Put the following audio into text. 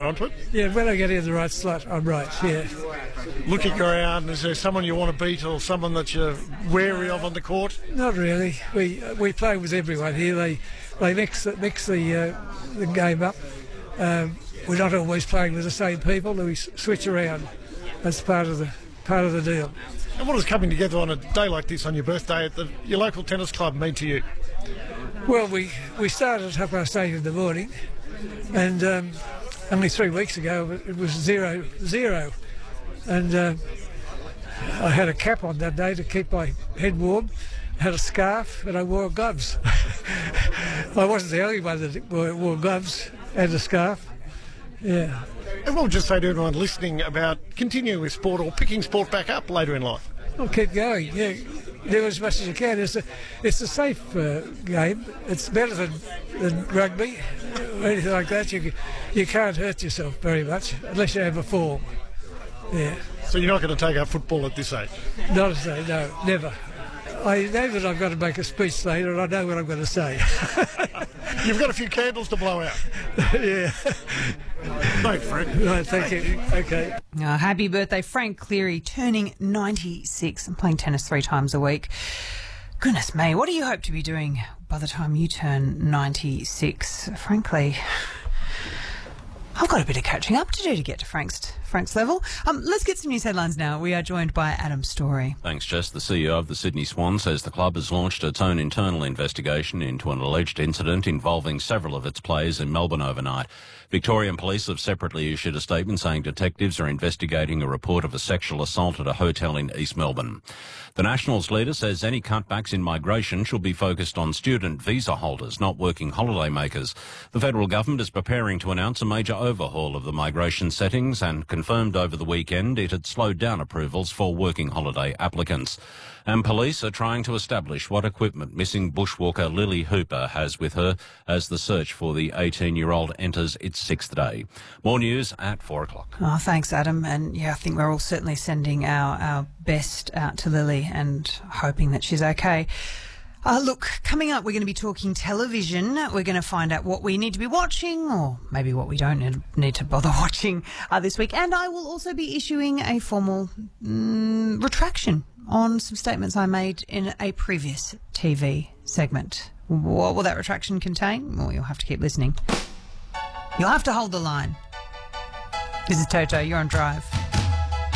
onto it? Yeah, when I get in the right slot, I'm right, yeah. Looking around, is there someone you want to beat or someone that you're wary of on the court? Not really. We play with everyone here. They mix the game up. We're not always playing with the same people. We switch around. That's part of the deal. And what does coming together on a day like this on your birthday at your local tennis club mean to you? Well, we started at 8:30 in the morning, and only 3 weeks ago it was 0-0, and I had a cap on that day to keep my head warm. I had a scarf and I wore gloves. I wasn't the only one that wore gloves and a scarf. Yeah. And what would you say to everyone listening about continuing with sport or picking sport back up later in life? I'll keep going, yeah. Do as much as you can. It's a safe game. It's better than rugby or anything like that. You can't hurt yourself very much unless you have a fall. Yeah. So you're not going to take up football at this age? Not to say, no, never. I know that I've got to make a speech later and I know what I'm going to say. You've got a few candles to blow out. Yeah. Thanks, Frank. Right, thank you. Okay. Happy birthday, Frank Cleary, turning 96 and playing tennis 3 times a week. Goodness me, what do you hope to be doing by the time you turn 96? Frankly, I've got a bit of catching up to do to get to Frank's level. Let's get some news headlines now. We are joined by Adam Story. Thanks, Jess. The CEO of the Sydney Swans says the club has launched its own internal investigation into an alleged incident involving several of its players in Melbourne overnight. Victorian police have separately issued a statement saying detectives are investigating a report of a sexual assault at a hotel in East Melbourne. The Nationals leader says any cutbacks in migration should be focused on student visa holders, not working holiday makers. The federal government is preparing to announce a major overhaul of the migration settings and confirmed over the weekend it had slowed down approvals for working holiday applicants. And police are trying to establish what equipment missing bushwalker Lily Hooper has with her as the search for the 18-year-old enters its 6th day. More news at 4 o'clock. Oh, thanks, Adam. And yeah, I think we're all certainly sending our best out to Lily and hoping that she's okay. Look, coming up, we're going to be talking television. We're going to find out what we need to be watching, or maybe what we don't need to bother watching this week. And I will also be issuing a formal retraction on some statements I made in a previous TV segment. What will that retraction contain? Well, you'll have to keep listening. You'll have to hold the line. This is Toto. You're on Drive.